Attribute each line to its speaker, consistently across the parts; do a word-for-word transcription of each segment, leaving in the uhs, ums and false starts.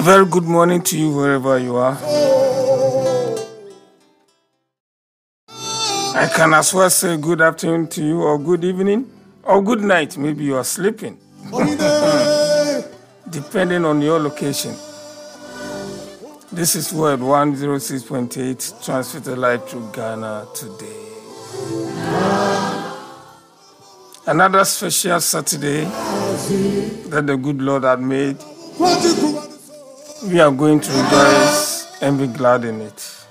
Speaker 1: very good morning to you wherever you are. I can as well say good afternoon to you, or good evening, or good night. Maybe you are sleeping, depending on your location. This is Word one oh six point eight, transmitted live through Ghana today. Another special Saturday that the good Lord had made. We are going to rejoice and be glad in it.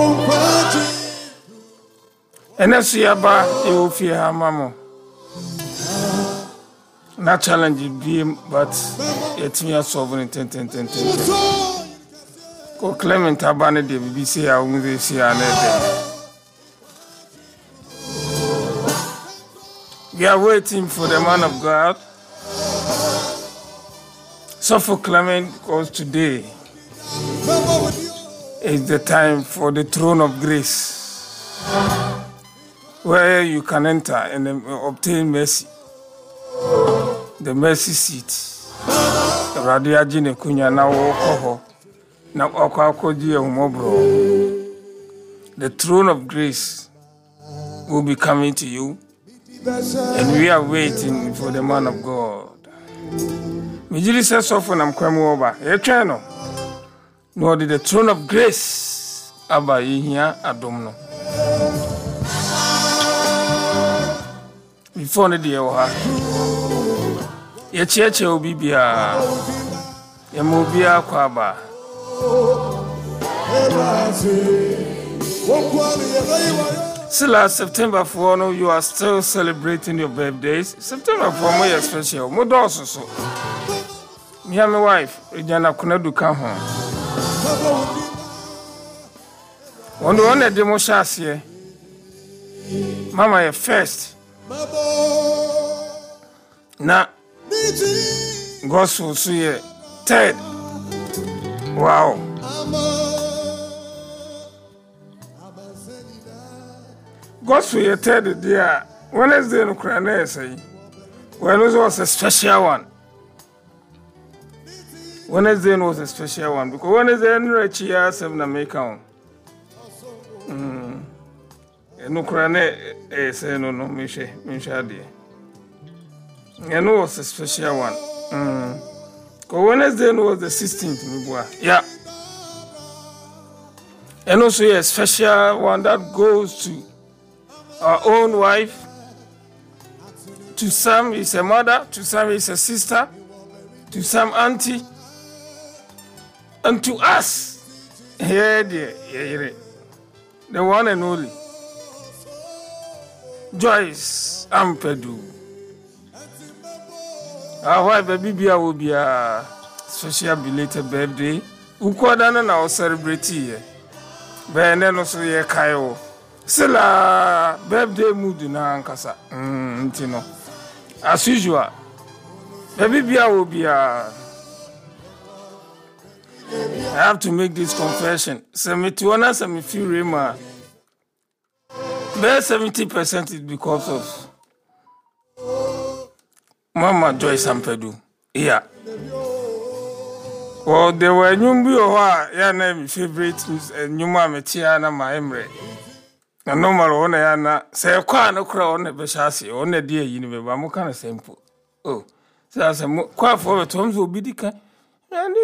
Speaker 1: And as you are, you will fear her mama. Not challenge you, but it's me a sovereign ten ten ten ten. Go Clement Abane de B B C, I will see another. We are waiting for the man of God. So for Clement, because today is the time for the throne of grace, where you can enter and obtain mercy. The mercy seat. The throne of grace will be coming to you, and we are waiting for the man of God. Mijili says often I'm coming over. A channel. Nor did the throne of grace aba here adomno. Before the day oha. Ye cheche obibia. Ye mobia kwaba. See, last September fourth, no, you are still celebrating your birthdays. September fourth, more special. More also so. Me and my wife, Regina Kunedu come home. When the one that demo shots here, Mama, you first. Now, gospel see you third. Wow. Gospel you third there. Wednesday no Ukraine say. Wednesday was a special one. Wednesday was a special one because Wednesday no reach here seven na make am. Mm. No Ukraine eh say no no me she me she ade. And no was a special one. Mm. Because Wednesday was the sixteenth, me boy. Yeah. And also a special one that goes to our own wife. To some is a mother, to some is a sister, to some auntie, and to us. Here, dear, here, the one and only Joyce Ampedu. Our wife, baby, will be a special belated birthday. Ukwadana na celebrate here. But then also ye kayo. Sila birthday mood na ankasa. Hmm, ntino. As usual, baby, will be a. I have to make this confession. Seventy-one and seventy-three Rema. There seventy percent is because of Mama Joyce Ampedu. Yeah. Well, there were Numbi or ya name favorite Numa Metiana my emre. A normal one yana say kwa no crown on the Beshasi on the dear universe. I'm kind of simple. Oh, so as a quite for the terms will be the kind. And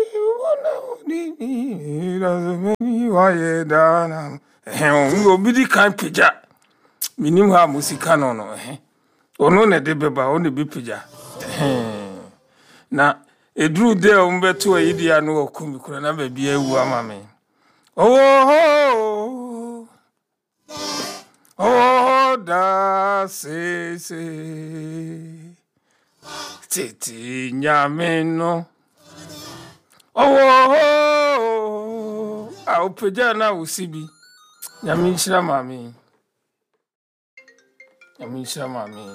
Speaker 1: you doesn't why you down. He will be the kind pija. Minimum ha musicano no eh. Ono ne de beba on the bipija. Na e drew there umbeto a idia no okumi kura na baby ewu amame. Oh oh da se se titi nyameno. Oh au peja na usibi. Nyamishira mami. Nyamishira mami.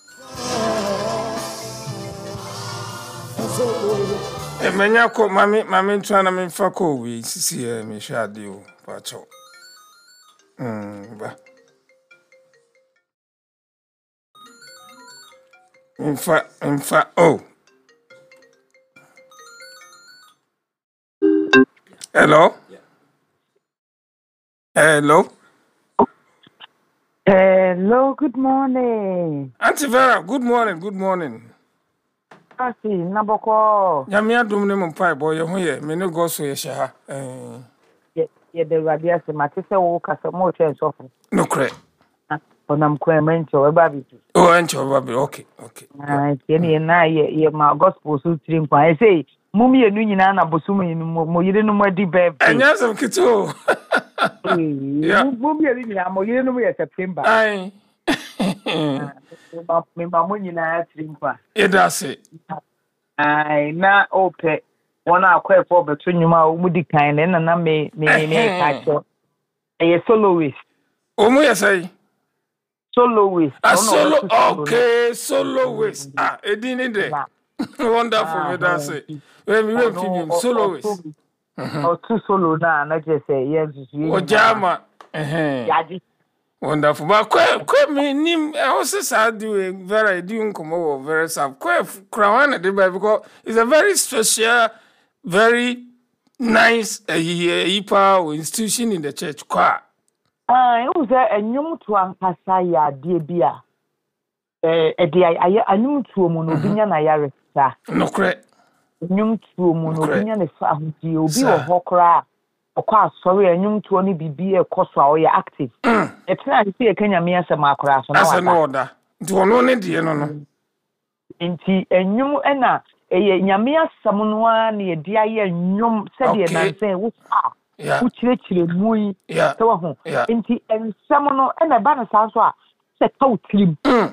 Speaker 1: E menya ko mami mami ntwana me fa ko wi sisi e me hwade o pa cho. Mm ba. Mfa mfa oh. Hello? Hello?
Speaker 2: Hello, good morning.
Speaker 1: Auntie Vera, good morning, good morning.
Speaker 2: Asi, naboko.
Speaker 1: Yamia dumne mpai boy yo ye me no go so ye sha. Eh.
Speaker 2: Ye ye de radia se mate se wo kasa mo twen sofo.
Speaker 1: No cre.
Speaker 2: Onam kwa mencho we ba bi.
Speaker 1: Oh, encho baby. Okay, okay.
Speaker 2: Ah, ye ne na ye ye ma gospel so tiri nkwa. E say mum ye nu nyina na bosum ye mo yire no mo di birthday.
Speaker 1: Anya some kito. Yeah.
Speaker 2: Mum ye nyina mo yire no mo ye September.
Speaker 1: Ai.
Speaker 2: Ah, me ma mo nyina tiri nkwa.
Speaker 1: It does it.
Speaker 2: Ai na ope. Wona akwa efo beto nyuma o mudi kan na na me me me ka cho. A soloist.
Speaker 1: Omo ya say.
Speaker 2: Soloist.
Speaker 1: A solo okay, soloist. Ah, edini de. Wonderful, me that say. When we went film soloist.
Speaker 2: Oh, two solo na na just say yes.
Speaker 1: Ojama. Eh.
Speaker 2: Yaji.
Speaker 1: Wonderful. But kwe kwe me nim I also sad do very do nkomo very sad. Kwe krawana de because it's a very special, very nice uh, uh, institution in the church. Kwa.
Speaker 2: Ah, it was a nyum to ankasa ya de bia. Eh, e de aye anyum to mu no binya na yare sa.
Speaker 1: No correct.
Speaker 2: Nyum to mu no binya na fa ahudi obi wo hokra. Okwa sorry anyum to ni bibi e koso a o ya active. E tena se e kanya me asema akora so na wa.
Speaker 1: Asa no order. Nti ono ne de no no.
Speaker 2: Nti enyum e na eye nyame asem no a na ye de aye nyum se de na nse wo fa.
Speaker 1: Yeah.
Speaker 2: Uchirechire mui.
Speaker 1: Yeah.
Speaker 2: So ho.
Speaker 1: Yeah.
Speaker 2: Nti ensem no e na ba na sa so a se ka utrim.
Speaker 1: Mm.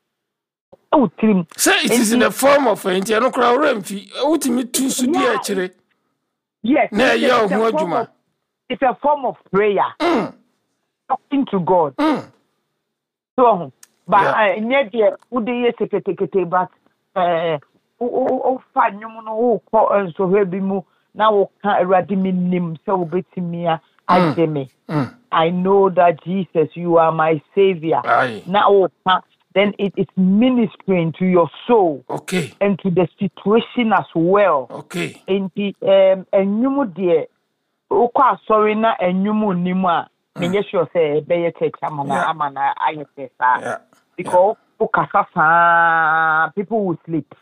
Speaker 2: Utrim.
Speaker 1: So it is in the form of enti no kra remfi. Utimi tu su di a kire.
Speaker 2: Yes.
Speaker 1: Na ye ho adwuma.
Speaker 2: It's a form of prayer.
Speaker 1: Mm.
Speaker 2: Talking to God.
Speaker 1: Mm.
Speaker 2: So but nye de ude ye seketekete but eh o o fa nyum no o ko enso he bi mu na wo ka awurade minim se wo betimi a ageme. I know that Jesus, you are my savior.
Speaker 1: Aye.
Speaker 2: Now then it is ministering to your soul.
Speaker 1: Okay.
Speaker 2: And to the situation as well.
Speaker 1: Okay.
Speaker 2: And the um enyumu de okwa sorry na enyumu nimu a menye sure say be ye take amana amana ayete sa because ukasa people will sleep.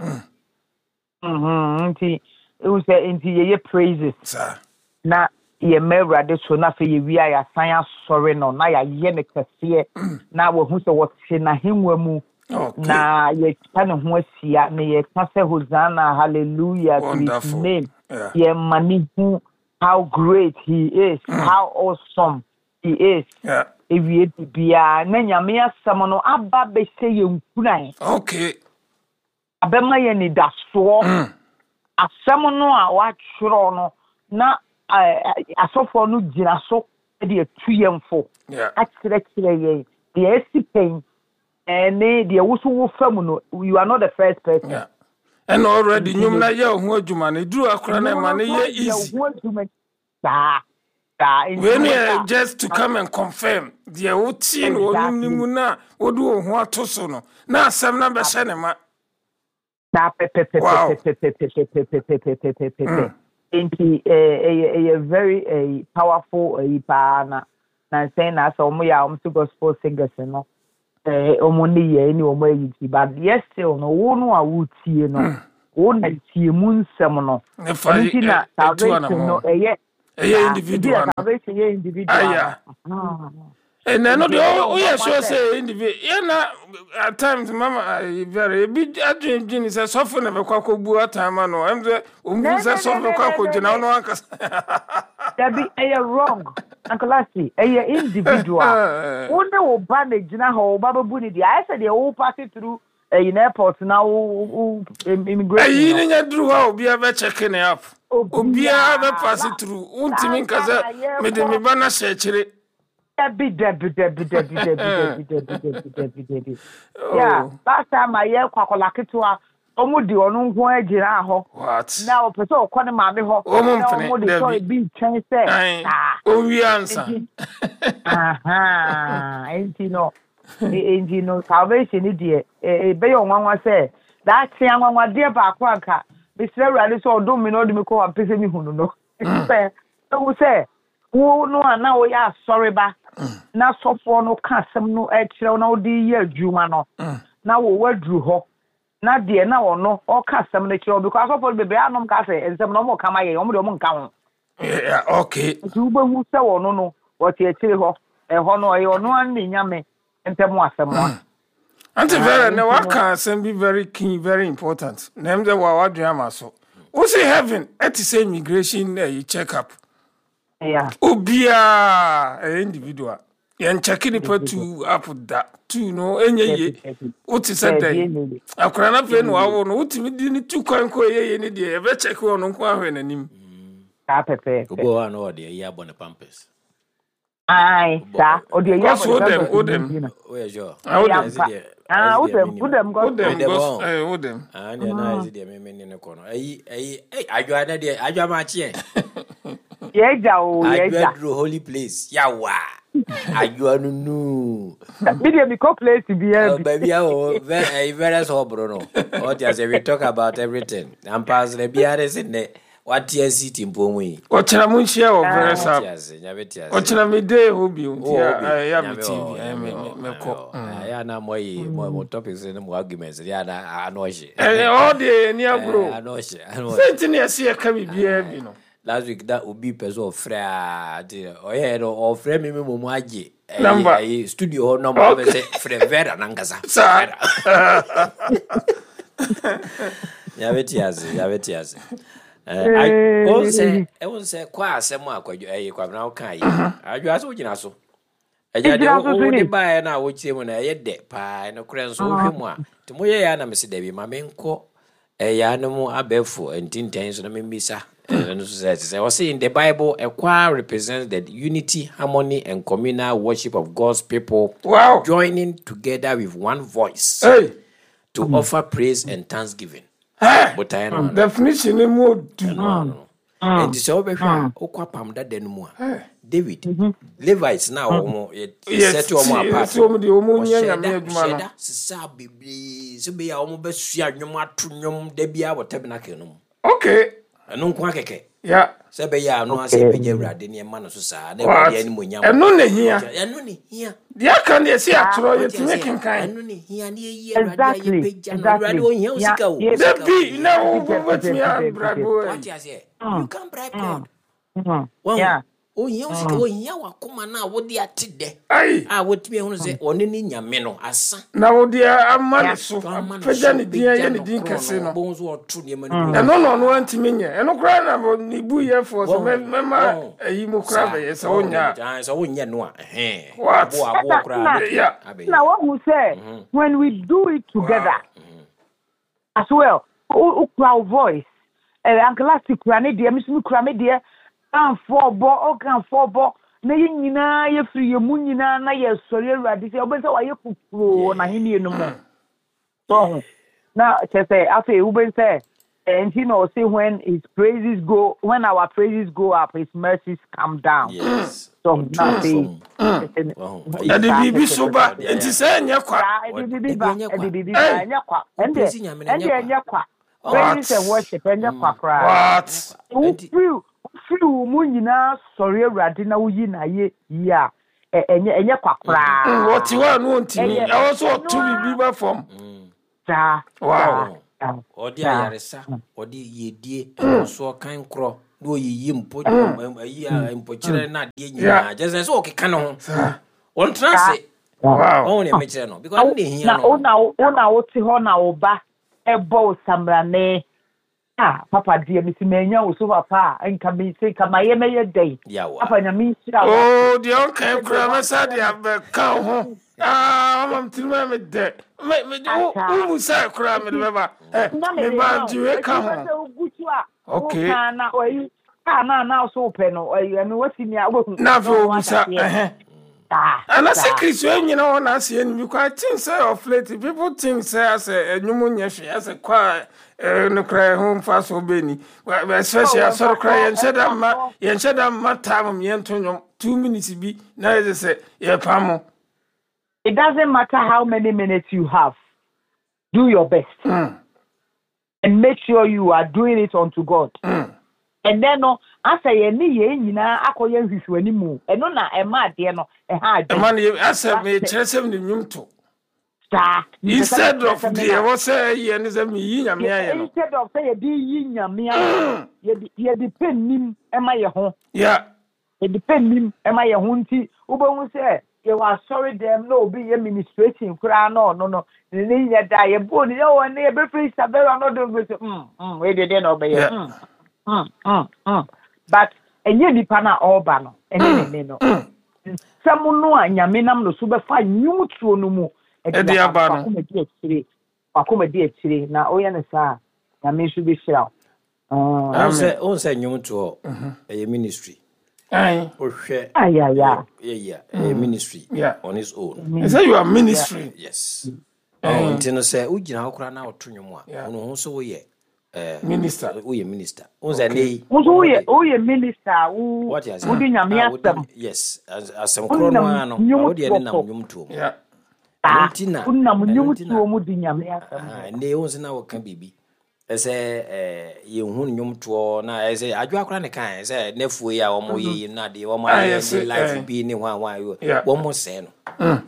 Speaker 2: Mhm. Nti it was nti ye praises.
Speaker 1: Sir.
Speaker 2: Na ye mewrade so na fe ye wi aya san asori no na ya ye ne kese na wo hu se wo se na henwa mu na ye tane ho asia na ye ka se hosanna hallelujah to his name.
Speaker 1: Yeah.
Speaker 2: Ye mani hu how great he is, mm. how awesome he is.
Speaker 1: Yeah.
Speaker 2: Ewie bibia na nyame asem no aba be se ye nkuran.
Speaker 1: Okay.
Speaker 2: Abema ye ni daso. Mm. Asem no a wa tworo no na asofo no gina so de atuyemfo akire-kire ye the esipen ene de woso wo fam no you are not the first person.
Speaker 1: Yeah. And already nyum na ye ho adwuma na duru akora na ma na ye easy.
Speaker 2: Da da
Speaker 1: when you just to come and confirm the wotin wonum nimu na wodu ho atoso no na asem na be hye ne ma
Speaker 2: da pe pe pe pe pe pe pe pe pe pe Inti a a very a powerful a pana na saying na so mo ya um gospel singers no eh omo ni ye ni omo yiti but yes still no wo no a wo tie no wo na tie mu nsem no inti na salvation no eh eh individual salvation ye individual
Speaker 1: and then no oh yes sure say individual you know at times mama very big adwin is a soften of kwako bu atama no em say umbu say soften kwako gina no anka
Speaker 2: that be a wrong uncle Lassie a individual one wo ba na gina ho baba bu ni dia I said they all pass through in airport now immigration
Speaker 1: ayi nya duru ha obi aba checking up obi aba pass through untimi nkaza me de me ba na hye kire
Speaker 2: Debbie, Debbie, Debbie, Debbie, Debbie, Debbie, Debbie, Debbie, Debbie, Debbie. Yeah, last time I hear Kwakolakitwa, Omudi onu nko ejira ho.
Speaker 1: What?
Speaker 2: Now person okwane maame ho. Omudi so e bi chen say.
Speaker 1: Ah. Owi answer.
Speaker 2: Aha. Enti no. Enti no salvation ni de e be yo nwanwa say. That thing nwanwa de ba akwa anka. Be sire rade so odum mi no odum ko wa pese mi hunu no. So say, wo no ana wo ya sorry ba. Na sofo no ka asem no e kire na wo di ye adwuma no. Na wo wadru ho. Na de na wo no o ka asem no kire because sofo bebe anom ka say ensem no mo ka ma ye, o mo de mo nka ho.
Speaker 1: Yeah, okay.
Speaker 2: Tu be hu se wo no no, wo tie kire ho. E ho no e ono an ni nyame ntemu asem no.
Speaker 1: Auntie Vera, now what can asem be very key, very important. Name the wa wadriama so. What's in heaven? At the same immigration uh, check up.
Speaker 2: Yeah.
Speaker 1: Ubia an individual. Yan checking it put to up with that. Two no any what is that day? I can't have any one. What you didn't two coin co any day. Ever check one on Quahan and him.
Speaker 2: Go
Speaker 3: on or the Yabon Pampers.
Speaker 2: Aye, sir. Or the
Speaker 1: Yes, hold them, hold them.
Speaker 3: Where's your?
Speaker 2: Ah, hold them, hold them,
Speaker 1: hold them, hold them.
Speaker 3: And then I see them in the corner. I, I, I, I, I, I, I, I, I, holy place. Yawa. I, you are no.
Speaker 2: Medium, because place to be here.
Speaker 3: Baby, oh, very, very so, Bruno. What you say? We talk about everything. I'm past the beers in there. What you see, Timpomi?
Speaker 1: What Chinamunchia or very sad? What Chinamide will be? I am T V. I am now more
Speaker 3: topics and more arguments. Yeah, I know she.
Speaker 1: All the near bro.
Speaker 3: I know she. I know.
Speaker 1: Sentinel see a coming beer, you know.
Speaker 3: Last week that would be person fra oh yeah or frame me mumaji
Speaker 1: number
Speaker 3: studio number say frame vera nangasa
Speaker 1: sir
Speaker 3: ya betiaze ya betiaze eh I won say I won say kwa asem akwadwo eh kwa na kan yi adwo aso gina so eja de wo de ba na wo chie mu na ye de pa no kure nso wo hwemu a to moye ya na mesi da bi ma menko eh ya no mu abefo entinten so na memisa. And I was saying the Bible, a choir represents the unity, harmony, and communal worship of God's people.
Speaker 1: Wow.
Speaker 3: Joining together with one voice
Speaker 1: hey.
Speaker 3: to mm. offer praise and thanksgiving.
Speaker 1: Hey.
Speaker 3: But I know.
Speaker 1: Mm. Definition in more.
Speaker 3: And this over here, Okwapam that then more. David, mm-hmm. Levites now, mm. it
Speaker 1: yes,
Speaker 3: set you on my part.
Speaker 1: So the Omonia
Speaker 3: Sheda, Sabi, Sabi, almost Sia, you might to Yum, Debia, or Tabernacle.
Speaker 1: Okay.
Speaker 3: Anu kwa keke.
Speaker 1: Yeah.
Speaker 3: Sebe ya anu ase peje urade ne ma no so saa na
Speaker 1: e
Speaker 3: de ni monyam.
Speaker 1: Enu ne hia.
Speaker 3: Enu ne hia.
Speaker 1: Dia kan de se atro ye timi kenkan.
Speaker 3: Enu ne hia ne ye urade ye peja no urade o hia o sika o.
Speaker 1: The be na wo betimi a brabo.
Speaker 3: What you say? You can bribe God. Mhm. Yeah. O hia o sika o hia wakoma na wo de atide.
Speaker 1: Ai.
Speaker 3: Ah wotimi ehunu se one ni nyame no asa.
Speaker 1: Na wo de amane so. Peja ne dia ye ne din kase no.
Speaker 3: Bonzo otu ne ma ni.
Speaker 1: Eno no no antimi nye. Eno kra na ni bu ye for so me ma ayi mu kra be ye se onya.
Speaker 3: Ah so onya no a. Eh.
Speaker 1: What?
Speaker 3: Abo abo kra.
Speaker 1: Yeah.
Speaker 2: Now what we say when we do it together as well. O kra voice. Eh Uncle kra ne dia misimi kra me dia. Kan for bo o kan for bo na ye nyina ye firi ye mu nyina na ye sori awurade se obense wa ye kukuro na hini enu mo so na chese afi ubense and you know see when his praises go when our praises go up his mercies come down.
Speaker 3: Yes.
Speaker 2: So now see
Speaker 1: and the bibi so ba enti say nya kwa
Speaker 2: e bibi ba e bibi ba nya kwa ende ende nya kwa praises and worship nya kwa kra
Speaker 1: what
Speaker 2: Fiu mu nyina sori awurade na wo yi na ye yi a enye enye kwakra
Speaker 1: what you want no ntimi I also to be be from
Speaker 2: ja
Speaker 1: wow
Speaker 3: odi ayaresa odi yedie so kan kro no yiyi mpo ayi mpo kire na de nyina just so okeka no ho on transe
Speaker 1: wow
Speaker 3: on e mekire no because ne hia no
Speaker 2: na na na wo ti ho na wo ba ebo samrane. Ah, Papa dear, Miss Mania was so papa, and can be sick. Come, I am a day. Papa, I mean,
Speaker 1: oh, the uncle, Grandma said, you have a cow. Ah, I'm to remember that. Who said, Cram, remember? You come. Okay.
Speaker 2: Now, now, so pen, or you know what's in your work.
Speaker 1: Now, and I say, Chris, when you know, and I see, and you quite think so of late. People think, say, as a pneumonia, as a choir. No cry home fast for Benny. Well, especially I saw cry and said, I'm and said, I'm not time of two minutes be neither say, yeah, Pamo.
Speaker 2: It doesn't matter how many minutes you have, do your best
Speaker 1: mm.
Speaker 2: and make sure you are doing it unto God.
Speaker 1: Mm.
Speaker 2: and then no asa ye ni ye nyina akoye hwihwani mu eno na ema de no e ha
Speaker 1: e man ye asa me kyerese me nyum to
Speaker 2: ta
Speaker 1: instead of the what say ye ni say me yi nyame aye no
Speaker 2: instead of say ye di yi nyame aye ye ye di pennim ema ye ho
Speaker 1: yeah
Speaker 2: ye di pennim ema ye ho nti ubohu say ye wa sorry them no be ye administrating kura no no no ni nya da ye bo ni yo ne ye be free sabera no do go mm mm we dey no be ye mm mm mm but enye nipa na oba no enye ne no samu a nyame nam no so be fa nyumutuo no mu
Speaker 1: e dia aba no
Speaker 2: akoma di etire na oye ne sa nyame so be hira
Speaker 3: on say on say nyumutuo e ministry
Speaker 1: ai
Speaker 3: ohwe
Speaker 2: ai ai
Speaker 3: yeah yeah a ministry on his own
Speaker 1: I say you are ministry
Speaker 3: yes oh ntino say ugina akora na otonwom a ono ho so wo ye
Speaker 1: Uh, minister
Speaker 3: wo ye minister on say nei
Speaker 2: wo ye wo ye minister wo wo di nyame asem
Speaker 3: yes asem kro no ano wo di ne nam nyumtuo
Speaker 1: yeah
Speaker 2: antina unam nyumtuo mu di nyame asem
Speaker 3: ah nei on say na wo kan bibi ese eh ye hu nyumtuo na ese adwo akora ne kan ese nafuo ya wo mo ye na de wo mo ye life bi ni hwan hwan yo wo mo se no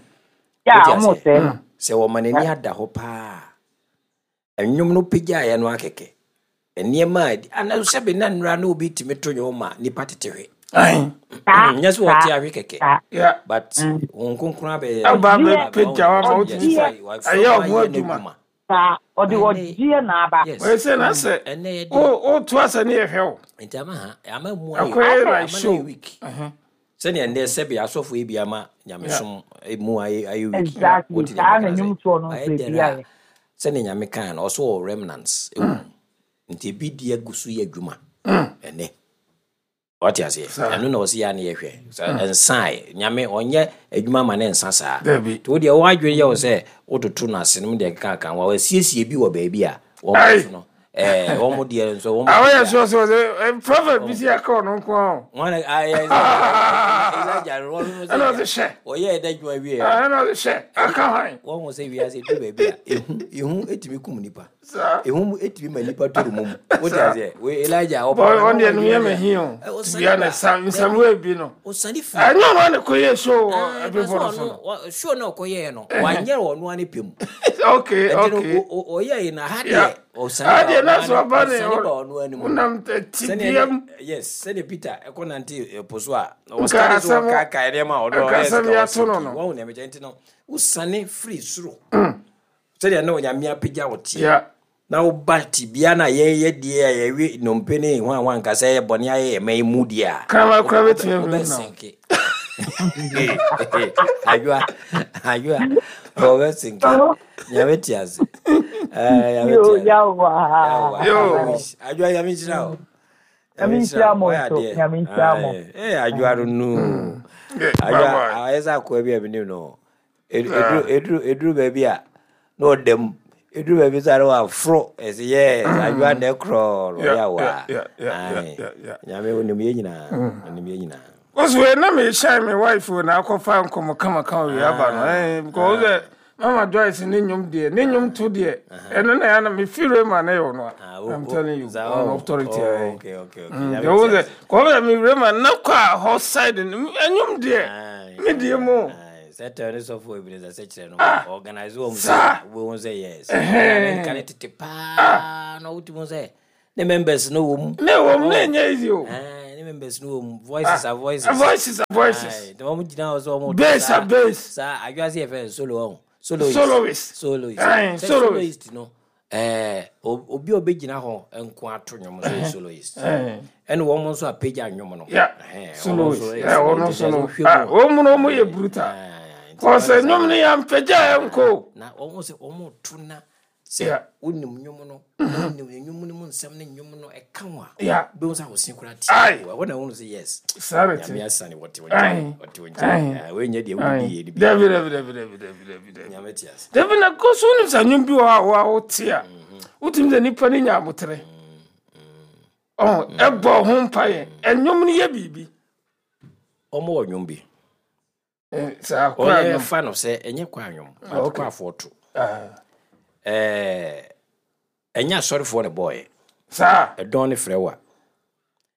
Speaker 2: ya mo se
Speaker 3: se wo manani ada ho pa enyum no pigya ya no akeke eniema ana so be na nra na obi timeto nyoma ni patitewe
Speaker 1: ai
Speaker 3: nyas wo ti awe keke
Speaker 1: yeah
Speaker 3: but onkonkura be
Speaker 1: aba be pigya wa ma oti aye oho aduma
Speaker 2: ta odi odie na aba
Speaker 1: we say na say o o to asa ne ehwe
Speaker 3: ntama ha ama mu
Speaker 1: ayi ama show
Speaker 3: week eh se ne ende se be asofo e bia ma nyamesom mu ayi ayi week
Speaker 2: exactly ta na nyumto no se bia
Speaker 3: se ne nyame kan na also remnants nti bi di agusu ye adwuma ene what you say anu na osi ya na ye hwe ensai nyame onye adwuma ma na ensa saa to de wo adwen ye wo se ototo na asenem de kan kan wa wasiesie bi wo ba bi a wo no eh wo mo de nso wo mo
Speaker 1: awe so so prophet bi si akọ no nko
Speaker 3: won ai ila ja ro no
Speaker 1: se ano se she
Speaker 3: o ye da dwuma wi e
Speaker 1: ano se she aka han
Speaker 3: wo mo se wi ase du ba bi a ehu ehu etimi kum nipa ehu etimi ma nipa turu mum wo de ase we Elijah o
Speaker 1: pa on de no ye me hin o bi ana sam sam we bi no
Speaker 3: o sani fu
Speaker 1: ani no na ko ye show abi for
Speaker 3: so show no ko ye no wa nye wo no ani pem
Speaker 1: okay okay
Speaker 3: o ye na ha de o sani
Speaker 1: ade na so ba ne
Speaker 3: o
Speaker 1: unam tpm
Speaker 3: yes sani Peter e ko nanti poso a o sani so ka ka ere ma o do wo ne me jenti no o sani free suro sani na o nya mia pija o tie na o bati bia na ye ye die ye wi no mpeni hwan hwan ka say boni aye mai mudia
Speaker 1: kama kwa beti me no
Speaker 3: ayua ayua o besinki ya betiaze eh ya
Speaker 2: yo yawa
Speaker 1: yo
Speaker 3: ayua ya mijira o
Speaker 2: ya mijira mo ya mijira mo
Speaker 3: eh ayua runu ayua aweza ko bi abi no edru edru edru baby a no dem edru baby sare wa fro es yes ayua ne kro yawa nyame onim ye nyina onim ye nyina
Speaker 1: because we na me shine my wife na akofa nkomo kama kama we aba no eh because mama Joyce ni nyum de ni nyum to de eno na ya na me feel man na yo no I'm telling you on authority
Speaker 3: okay okay okay
Speaker 1: yo we ko me rema na kwa hot side nyum de me de mo
Speaker 3: settle so for evidence say chere no organize wo we won say yes can it tipa no ultimo say the members no wo mu
Speaker 1: ne wo mu na nya easy o
Speaker 3: eh members no voices are voices
Speaker 1: voices are voices
Speaker 3: the one jina also mo
Speaker 1: bass are bass
Speaker 3: sa agwa say fe solo on soloist
Speaker 1: soloist
Speaker 3: soloist soloist no eh obi obegina ho enko ato nwom so soloist ene wo mo so apage anwom no
Speaker 1: eh soloist eh wo no so wo mo no mo ye brutal cause nwom ne ya mpage enko
Speaker 3: na wo se wo mo tuna se unim nwom no unim nwom no nsem ne nwom no e kanwa be wo sa wo sin kura ti wo na wo say yes
Speaker 1: sorry
Speaker 3: me asani what what what we nya de wo di di
Speaker 1: David David David David David
Speaker 3: nya metias
Speaker 1: David na ko so nim sa nwom bi wa wa wo tia utim de nipa ni nya abotre oh e bo ho mpaye enwom ne ye bibi
Speaker 3: omo wo nwom bi
Speaker 1: eh sa
Speaker 3: kwa nwom fan of say enye kwa nwom kwa afoto ah eh enya sorry for the boy
Speaker 1: sa
Speaker 3: e don ne frewa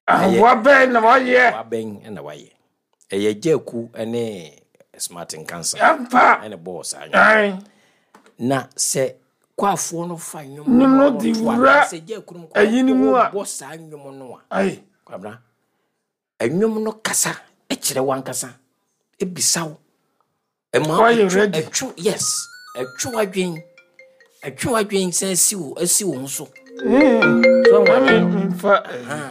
Speaker 1: Wa ben na wa ye.
Speaker 3: Wa ben na wa ye. E ye Jeku ene smart in cancer.
Speaker 1: Ampa.
Speaker 3: Ene boss anyo.
Speaker 1: Ai.
Speaker 3: Na se kwafo no fa nwom
Speaker 1: no di wura
Speaker 3: se Jeku no
Speaker 1: ayini mu a
Speaker 3: boss anwom no a.
Speaker 1: Ai.
Speaker 3: Kwabra. Anwom no kasa e kire wan kasa. E bisaw. E ma
Speaker 1: ready.
Speaker 3: Yes. E twa adwen. E twa adwen sen siwo, asiwo nso.
Speaker 1: Mm. So mami fa.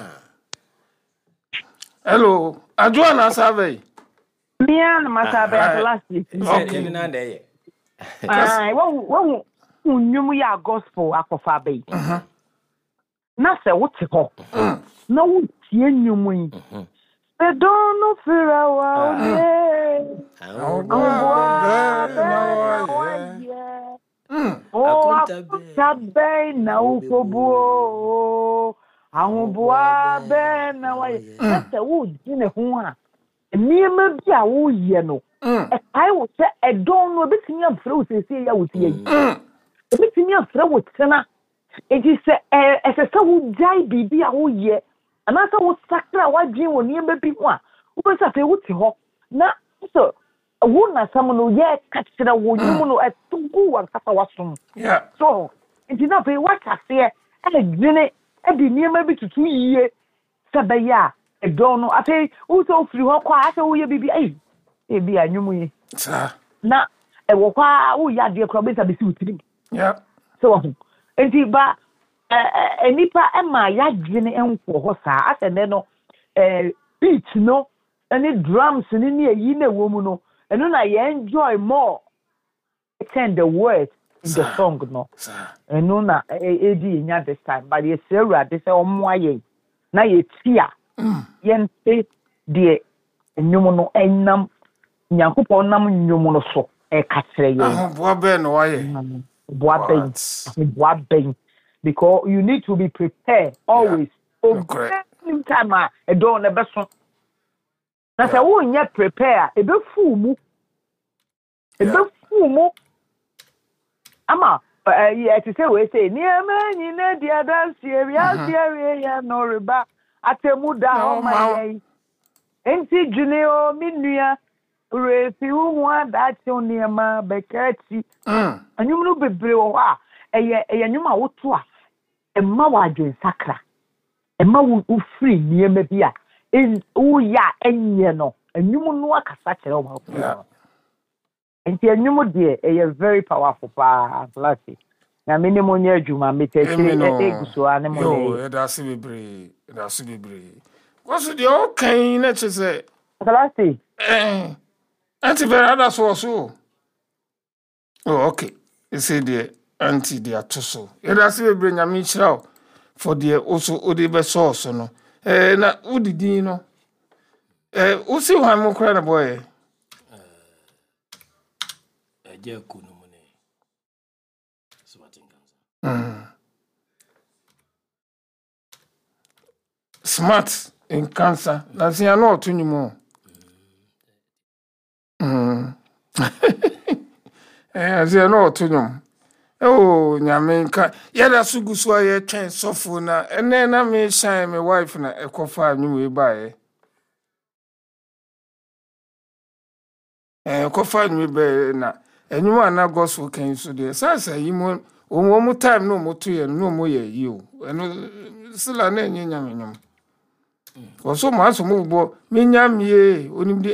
Speaker 1: Hello. Adwa na survey.
Speaker 2: Mia na masabe atlasti.
Speaker 3: Okay, na dey.
Speaker 2: Ai, wo wo unyum ya gospel akofa bei.
Speaker 1: Mhm.
Speaker 2: Na se wote ho. Na wo tie nyum yi. Se dono fira wa ye. Awwa na wa ye. Oh, akunta bei na ukobuo. Ahunboa be na wa ye. Se wo dine ho a. Niema bi a wo ye no. E kai wo se e don no betimi afra wo sese ya wo tie yi. E betimi afra wo tena. E ji se e se se wo jai bibi a wo ye. Ana se wo sakra wa dwen wo niema bi ho a. Wo be sa fe wo ti ho. Na so wo na sam no ye ka kira wo nyum no e tugu wa kasa wasom.
Speaker 1: Yeah.
Speaker 2: So, nti na fe wa ka se e dwene e di niema bi tutu yiye. Se be ya e don no afei wo so firi ho kwa ase wo ye bibi ai e bi anyum yi
Speaker 1: sa
Speaker 2: na e wo kwa wo ya de kro be sa be si utiri
Speaker 1: yeah
Speaker 2: so enti ba e nipa e ma ya dwene enko ho sa ase ne no eh beat no any drums ni ni eyi na wo mu no eno na ye enjoy more attend the words in the song no eno na e di nya this time but ye say urade say omo aye na ye tia yente de nyum no enam nyankopon nam nyum no so e ka kire ye
Speaker 1: ahunboa be no wa ye
Speaker 2: boa ben boa ben because you need to be prepared always
Speaker 1: okay
Speaker 2: any time e do na be so na say wo nya prepare e be fu mu e be fu mu ama eh ti say we say ni amanyi na dia dance area area ya no reba atemuda o maye enti junio minua refi unwa dati oniema bekati
Speaker 1: mm
Speaker 2: anyum no bebre wo ha eye eye nyum a woto a emma wa adwen sakra emma wo free niema bi a wo ya enye no anyum no akasa kere wo ha enti anyum de eye very powerful pa lati na minimum nya adwuma metekiri eguso ane mo
Speaker 1: yo e da se bebre e da se bebre wasu de o kan na chese
Speaker 2: lati
Speaker 1: eh anti verada so so oh okay e say de anti de atoso e da se bebre nya me chira for de also odi be source no eh na udidi no eh usi wan mo kra na boy eh
Speaker 3: Jeku no mo ne
Speaker 1: Mm. Smart in cancer. That's ya no to you more. Mm. Eh, as ya no to you. Oh, nyame nka. Ya da sugu so ye twen sofo na. Ene na me shine me wife na ekofa anyu we bae. Eh, ekofa anyu be na. Enyu ana gospel kan so de. Sasa yimo o mo time no mo to ye no mo ye yi o eno sila na enye nyame nyam o so ma so mo bo me nyam ye onim